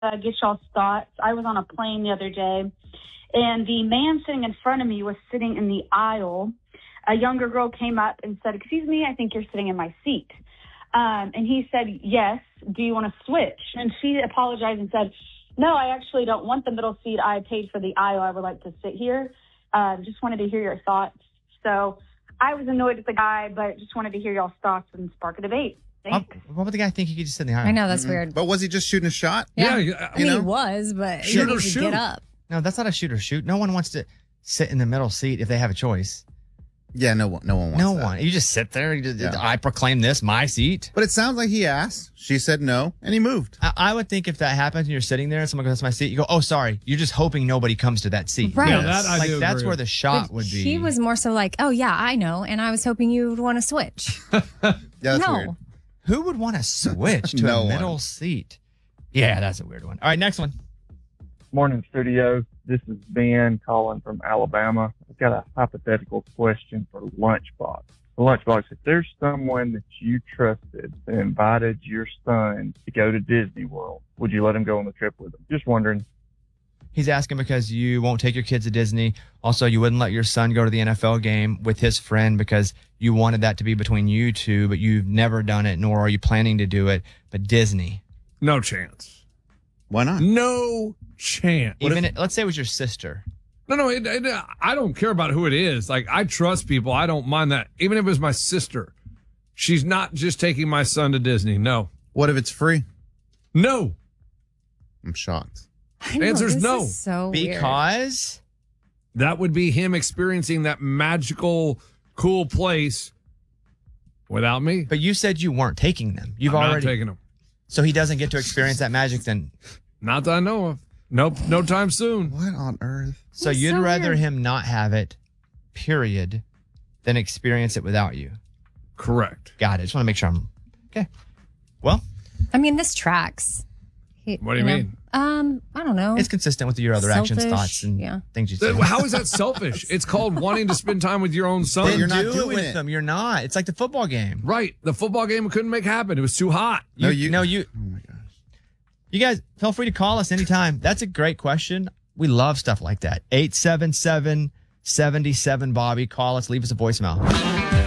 get y'all's thoughts. I was on a plane the other day, and the man sitting in front of me was sitting in the aisle. A younger girl came up and said, "Excuse me, I think you're sitting in my seat." And he said, "Yes, do you want to switch?" And she apologized and said, "No, I actually don't want the middle seat. I paid for the aisle. I would like to sit here." Just wanted to hear your thoughts. So I was annoyed at the guy, but just wanted to hear y'all's thoughts and spark a debate. Thanks. What would the guy think he could just sit in the aisle? I know, that's weird. But was he just shooting a shot? Yeah. Yeah, I mean, he was, but he Shoot or needs to shoot. get up. No, that's not a shoot or shoot. No one wants to sit in the middle seat if they have a choice. Yeah, no one wants No that. one. You just sit there. Yeah. I proclaim this my seat. But it sounds like he asked. She said no, and he moved. I would think if that happens and you're sitting there and someone goes, "That's my seat," you go, "Oh, sorry." You're just hoping nobody comes to that seat. Right. Yeah, that I Like do that's agree where with. the shot But would be. He was more so like, "Oh yeah, I know," and I was hoping you would want to switch. Yeah, that's no. weird. Who would want to switch to No a middle one. seat? Yeah, that's a weird one. All right, next one. Morning, studio. This is Ben calling from Alabama. I've got a hypothetical question for Lunchbox. Lunchbox, if there's someone that you trusted that invited your son to go to Disney World, would you let him go on the trip with him? Just wondering. He's asking because you won't take your kids to Disney. Also, you wouldn't let your son go to the NFL game with his friend because you wanted that to be between you two, but you've never done it, nor are you planning to do it. But Disney, No chance. Why not? No chance. let's say it was your sister. No, I don't care about who it is. Like, I trust people. I don't mind that. Even if it was my sister, she's not just taking my son to Disney. No. What if it's free? No. I'm shocked. I know, Answer's this no. is so weird. Because That would be him experiencing that magical, cool place without me. but you said you weren't taking them. You've I'm already not taking him. so he doesn't get to experience that magic then. Not that I know of. Nope, no time soon. What on earth? So That's you'd so rather weird. him not have it, period, than experience it without you. Correct. Got it. Just want to make sure I'm okay. Well, I mean, this tracks. What do you mean? I don't know. it's consistent with your other actions, Selfish, thoughts, and yeah. things you say. How is that selfish? It's called wanting to spend time with your own son. Then you're not do it doing with it. them. You're not. It's like the football game. Right. The football game couldn't make happen. It was too hot. No, Oh you. my gosh. You guys, feel free to call us anytime. That's a great question. We love stuff like that. 877-77 Bobby. Call us. Leave us a voicemail.